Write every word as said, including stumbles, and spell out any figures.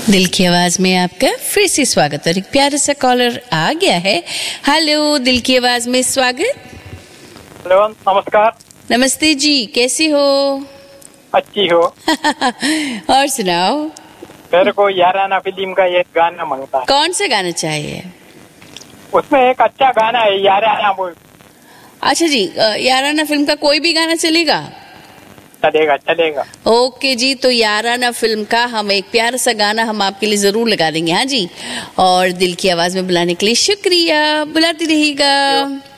दिल की आवाज में आपका फिर से स्वागत। और एक प्यारा सा कॉलर आ गया है। हेलो, दिल की आवाज में स्वागत। हेलो, नमस्कार। नमस्ते जी, कैसी हो? अच्छी हो। और सुनाओ। मेरे को याराना फिल्म का एक गाना मांगता है। कौन सा गाना चाहिए? उसमें एक अच्छा गाना है, याराना बोल। अच्छा जी, याराना फिल्म का कोई भी गाना चलेगा? चलेगा चलेगा। ओके जी, तो याराना फिल्म का हम एक प्यारा सा गाना हम आपके लिए जरूर लगा देंगे। हाँ जी, और दिल की आवाज में बुलाने के लिए शुक्रिया। बुलाती रहिएगा।